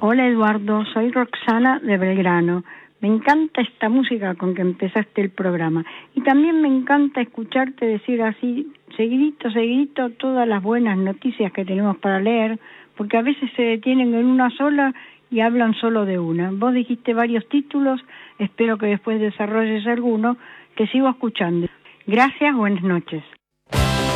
Hola Eduardo, soy Roxana de Belgrano. Me encanta esta música con que empezaste el programa. Y también me encanta escucharte decir así, seguidito, todas las buenas noticias que tenemos para leer, porque a veces se detienen en una sola y hablan solo de una. Vos dijiste varios títulos, espero que después desarrolles alguno, que sigo escuchando. Gracias, buenas noches.